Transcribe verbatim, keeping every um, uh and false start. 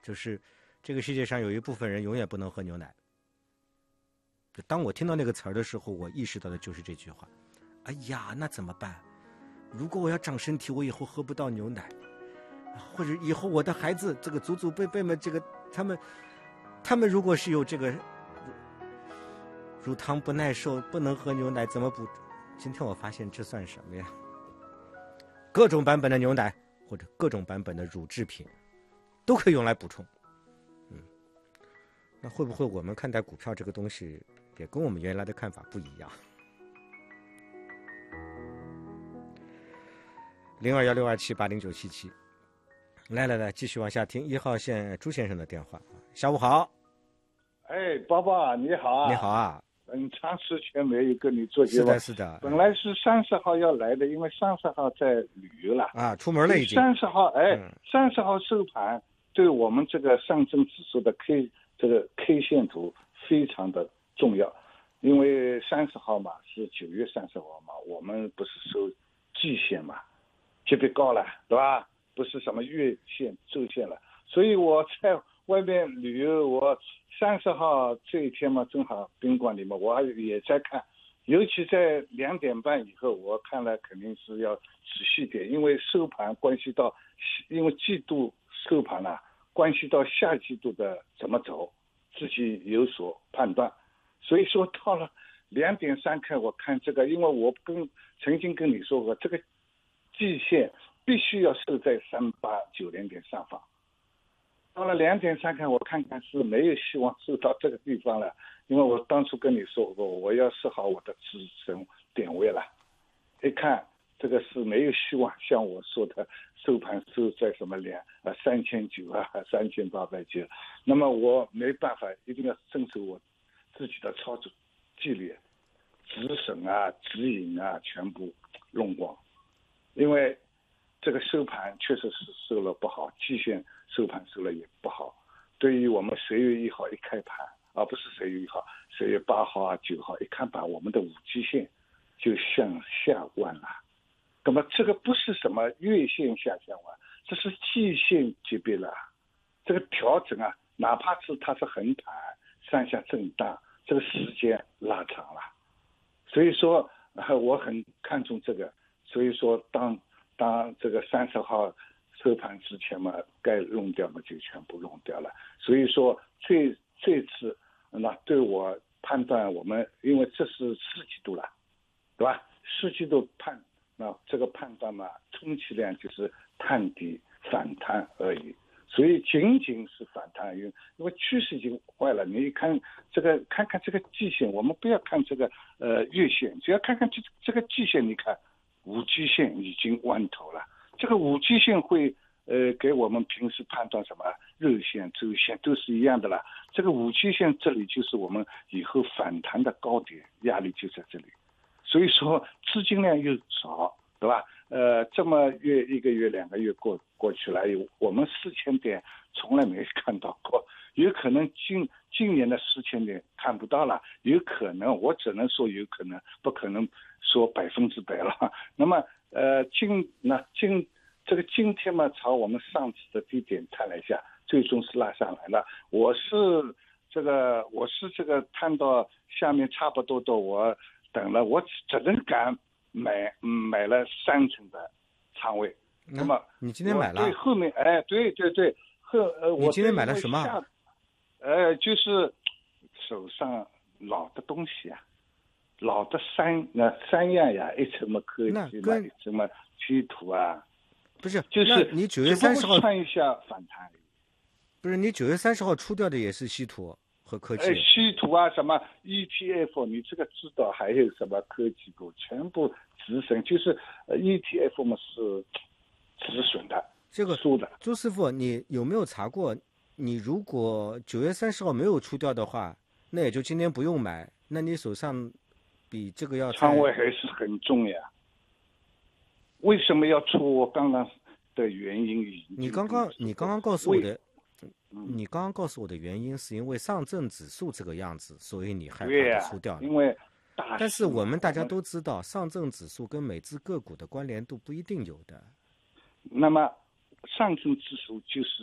就是这个世界上有一部分人永远不能喝牛奶。当我听到那个词儿的时候，我意识到的就是这句话。哎呀，那怎么办？如果我要长身体，我以后喝不到牛奶，或者以后我的孩子，这个祖祖辈辈们，这个他们，他们如果是有这个乳糖不耐受，不能喝牛奶，怎么补？今天我发现这算什么呀？各种版本的牛奶或者各种版本的乳制品，都可以用来补充。嗯，那会不会我们看待股票这个东西，也跟我们原来的看法不一样？零二幺六二七八零九七七，来来来，继续往下听。一号线朱先生的电话。下午好。 哎，宝宝你好啊。 你好啊。 很长时间没有跟你做节目。 是的，是的。 本来是三十号要来的，因为三十号在旅游了啊，出门了已经。 三十号，哎，三十、嗯、号收盘，对我们这个上证指数的 K 这个 K 线图非常的重要，因为三十号嘛是九月三十号嘛，我们不是收季线嘛，级别高了，对吧？不是什么月线、周线了，所以我在外面旅游，我三十号这一天嘛，正好宾馆里面我也在看，尤其在两点半以后，我看了肯定是要仔细点，因为收盘关系到，因为季度收盘啊，关系到下季度的怎么走，自己有所判断。所以说到了两点三刻，我看这个，因为我跟曾经跟你说过，这个季线必须要设在三八九零点上方。到了两点三看，我看看是没有希望收到这个地方了，因为我当初跟你说过，我要设好我的止损点位了。一看这个是没有希望，像我说的收盘收在什么两呃三千九啊三千八百九，那么我没办法，一定要遵守我自己的操作纪律，止损啊止盈啊全部弄光，因为这个收盘确实是收了不好，季线收盘收了也不好。对于我们十月一号一开盘，而不是十月一号，十月八号啊、九号一看盘，我们的五季线就向下弯了。那么这个不是什么月线向下弯，这是季线级别了。这个调整啊，哪怕是它是横盘、上下震荡，这个时间拉长了。所以说，呃、我很看重这个。所以说，当当这个三十号收盘之前嘛，该弄掉嘛就全部弄掉了。所以说这这次那对我判断，我们因为这是四季度了，对吧？四季度判那这个判断嘛，充其量就是探底反弹而已。所以仅仅是反弹而已，因为趋势已经坏了。你看这个，看看这个季线，我们不要看这个呃月线，只要看看这这个季线，你看。五季线已经弯头了，这个五季线会呃给我们平时判断什么日线、周线都是一样的了。这个五季线这里就是我们以后反弹的高点，压力就在这里。所以说资金量又少，对吧？呃，这么月一个月、两个月过过去了，我们四千点从来没看到过，有可能今今年的四千点看不到了，有可能，我只能说有可能，不可能说百分之百了。那么呃，今那今这个今天嘛，朝我们上次的低点探了一下，最终是拉上来了。我是这个我是这个探到下面差不多的，我等了，我只能敢买买了三成的仓位。那么你今天买了？ 对，后面哎，对对对，后呃，我你今天买了什么？ 呃，就是手上老的东西啊，老的三那三样呀，一什么科技嘛，一什么稀土啊， 不是， 就是你九月三十号穿一下反弹。 不是，你九月三十号出掉的也是稀土和科技。 呃，稀土啊，什么 E T F， 你这个知道，还有什么科技股，全部止损，就是呃 E T F 嘛是止损的， 这个输的。 周师傅，你有没有查过？你如果九月三十号没有出掉的话，那也就今天不用买。那你手上比这个要仓位还是很重呀。为什么要出？我刚刚的原因已经你刚刚你刚刚告诉我的，你刚刚告诉我的原因是因为上证指数这个样子，所以你害怕的出掉了。 因为大， 但是我们大家都知道，上证指数跟每只个股的关联度不一定有的。 那么上证指数就是